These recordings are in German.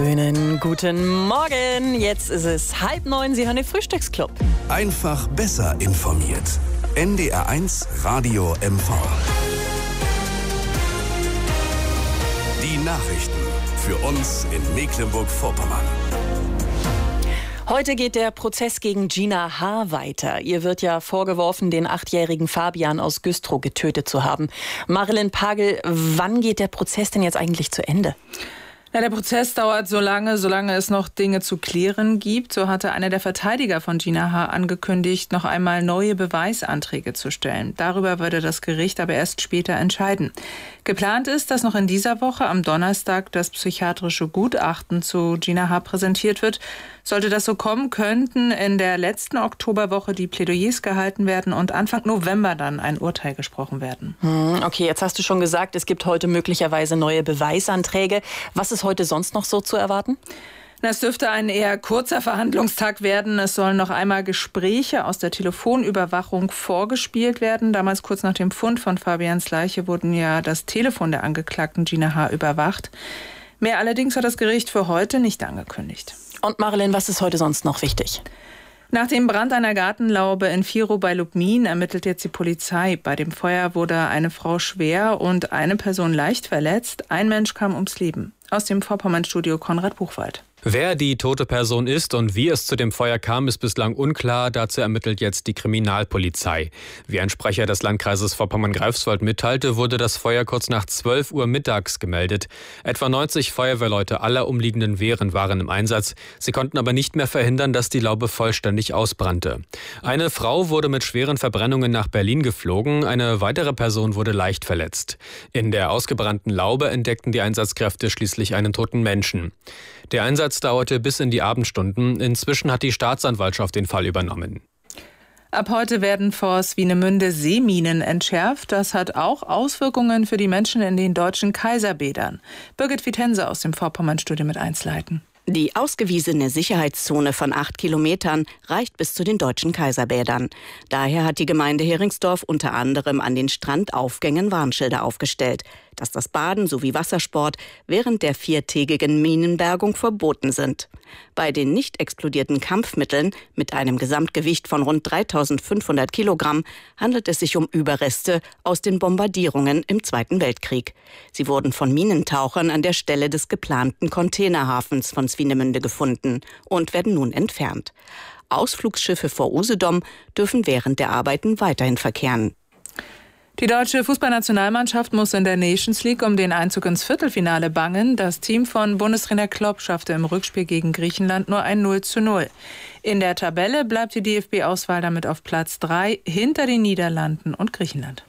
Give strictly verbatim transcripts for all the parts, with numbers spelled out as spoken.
Schönen guten Morgen. Jetzt ist es halb neun. Sie hören den Frühstücksclub. Einfach besser informiert. N D R eins Radio M V. Die Nachrichten für uns in Mecklenburg-Vorpommern. Heute geht der Prozess gegen Gina H. weiter. Ihr wird ja vorgeworfen, den achtjährigen Fabian aus Güstrow getötet zu haben. Marilyn Pagel, wann geht der Prozess denn jetzt eigentlich zu Ende? Ja, der Prozess dauert so lange, solange es noch Dinge zu klären gibt. So hatte einer der Verteidiger von Gina H. angekündigt, noch einmal neue Beweisanträge zu stellen. Darüber würde das Gericht aber erst später entscheiden. Geplant ist, dass noch in dieser Woche am Donnerstag das psychiatrische Gutachten zu Gina H. präsentiert wird. Sollte das so kommen, könnten in der letzten Oktoberwoche die Plädoyers gehalten werden und Anfang November dann ein Urteil gesprochen werden. Hm, okay, jetzt hast du schon gesagt, es gibt heute möglicherweise neue Beweisanträge. Was ist heute sonst noch so zu erwarten? Es dürfte ein eher kurzer Verhandlungstag werden. Es sollen noch einmal Gespräche aus der Telefonüberwachung vorgespielt werden. Damals kurz nach dem Fund von Fabians Leiche wurden ja das Telefon der Angeklagten Gina H. überwacht. Mehr allerdings hat das Gericht für heute nicht angekündigt. Und Marilyn, was ist heute sonst noch wichtig? Nach dem Brand einer Gartenlaube in Virow bei Lubmin ermittelt jetzt die Polizei. Bei dem Feuer wurde eine Frau schwer und eine Person leicht verletzt. Ein Mensch kam ums Leben. Aus dem Vorpommern-Studio Konrad Buchwald. Wer die tote Person ist und wie es zu dem Feuer kam, ist bislang unklar. Dazu ermittelt jetzt die Kriminalpolizei. Wie ein Sprecher des Landkreises Vorpommern-Greifswald mitteilte, wurde das Feuer kurz nach zwölf Uhr mittags gemeldet. Etwa neunzig Feuerwehrleute aller umliegenden Wehren waren im Einsatz. Sie konnten aber nicht mehr verhindern, dass die Laube vollständig ausbrannte. Eine Frau wurde mit schweren Verbrennungen nach Berlin geflogen. Eine weitere Person wurde leicht verletzt. In der ausgebrannten Laube entdeckten die Einsatzkräfte schließlich einen toten Menschen. Der Einsatz dauerte bis in die Abendstunden. Inzwischen hat die Staatsanwaltschaft den Fall übernommen. Ab heute werden vor Swinemünde Seeminen entschärft. Das hat auch Auswirkungen für die Menschen in den deutschen Kaiserbädern. Birgit Vitense aus dem Vorpommern-Studio mit eins leiten. Die ausgewiesene Sicherheitszone von acht Kilometern reicht bis zu den deutschen Kaiserbädern. Daher hat die Gemeinde Heringsdorf unter anderem an den Strandaufgängen Warnschilder aufgestellt, dass das Baden sowie Wassersport während der viertägigen Minenbergung verboten sind. Bei den nicht explodierten Kampfmitteln mit einem Gesamtgewicht von rund dreitausendfünfhundert Kilogramm handelt es sich um Überreste aus den Bombardierungen im Zweiten Weltkrieg. Sie wurden von Minentauchern an der Stelle des geplanten Containerhafens von Swinemünde gefunden und werden nun entfernt. Ausflugsschiffe vor Usedom dürfen während der Arbeiten weiterhin verkehren. Die deutsche Fußballnationalmannschaft muss in der Nations League um den Einzug ins Viertelfinale bangen. Das Team von Bundestrainer Klopp schaffte im Rückspiel gegen Griechenland nur ein null zu null. In der Tabelle bleibt die D F B-Auswahl damit auf Platz drei hinter den Niederlanden und Griechenland.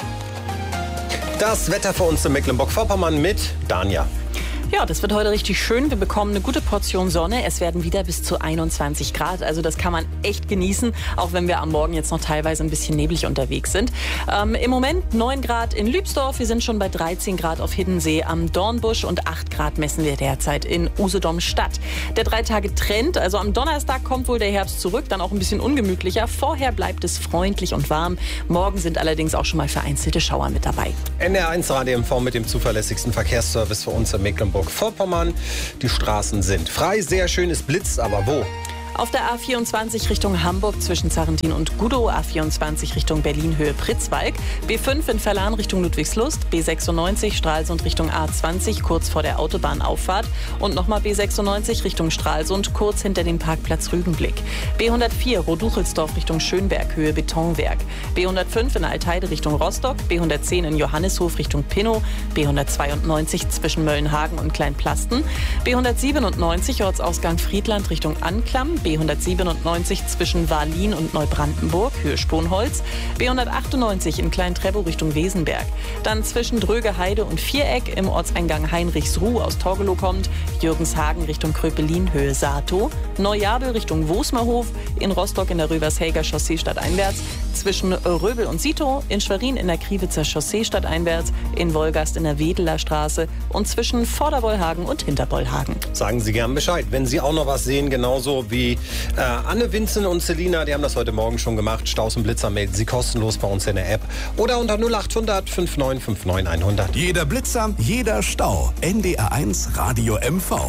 Das Wetter für uns in Mecklenburg-Vorpommern mit Danja. Ja, das wird heute richtig schön. Wir bekommen eine gute Portion Sonne. Es werden wieder bis zu einundzwanzig Grad. Also das kann man echt genießen, auch wenn wir am Morgen jetzt noch teilweise ein bisschen neblig unterwegs sind. Ähm, Im Moment neun Grad in Lübsdorf. Wir sind schon bei dreizehn Grad auf Hiddensee am Dornbusch und acht Grad messen wir derzeit in Usedom Stadt. Der Drei-Tage-Trend, also am Donnerstag kommt wohl der Herbst zurück, dann auch ein bisschen ungemütlicher. Vorher bleibt es freundlich und warm. Morgen sind allerdings auch schon mal vereinzelte Schauer mit dabei. N D R eins Radio M V mit dem zuverlässigsten Verkehrsservice für uns in Mecklenburg. Vorpommern. Die Straßen sind frei, sehr schön, es blitzt, aber wo? Auf der A vierundzwanzig Richtung Hamburg zwischen Zarrentin und Gudow, A vierundzwanzig Richtung Berlin Höhe Pritzwalk, B fünf in Verlan Richtung Ludwigslust, B sechsundneunzig Stralsund Richtung A zwanzig kurz vor der Autobahnauffahrt und nochmal B sechsundneunzig Richtung Stralsund kurz hinter dem Parkplatz Rügenblick, B hundertvier Roduchelsdorf Richtung Schönberg Höhe Betonwerk, B hundertfünf in Altheide Richtung Rostock, B hundertzehn in Johannishof Richtung Pinnow, B hundertzweiundneunzig zwischen Möllenhagen und Kleinplasten, B hundertsiebenundneunzig Ortsausgang Friedland Richtung Anklam, B hundertsiebenundneunzig zwischen Wahllin und Neubrandenburg, Höhe Sponholz, B hundertachtundneunzig in Klein-Treppow Richtung Wesenberg. Dann zwischen Drögeheide und Viereck im Ortseingang Heinrichsruh aus Torgelow kommt, Jürgenshagen Richtung Kröpelin, Höhe Saato, Neujabel Richtung Wosmerhof, in Rostock in der Rövershäger Chaussee stadteinwärts, zwischen Röbel und Sito, in Schwerin in der Kriwitzer Chaussee stadteinwärts, in Wolgast in der Wedeler Straße und zwischen Vorderwollhagen und Hinterwollhagen. Sagen Sie gern Bescheid, wenn Sie auch noch was sehen, genauso wie die äh, Anne, Vincent und Selina, die haben das heute Morgen schon gemacht. Staus und Blitzer melden Sie kostenlos bei uns in der App oder unter null acht hundert fünfundneunzig neunundfünfzig hundert. Jeder Blitzer, jeder Stau. N D R eins Radio M V.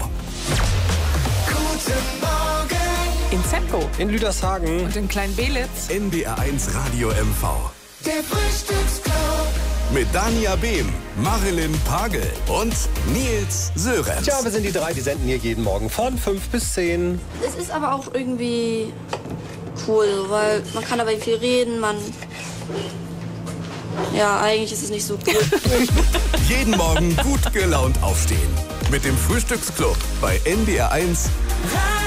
Guten Morgen. In Zepco. In Lüdershagen. Und in Klein-Belitz. N D R eins Radio M V. Der Frühstücksclub. Mit Dania Behm, Marilyn Pagel und Nils Sörenz. Tja, wir sind die drei, die senden hier jeden Morgen von fünf bis zehn. Es ist aber auch irgendwie cool, weil man kann dabei viel reden, man... Ja, eigentlich ist es nicht so cool. Jeden Morgen gut gelaunt aufstehen. Mit dem Frühstücksclub bei N D R eins.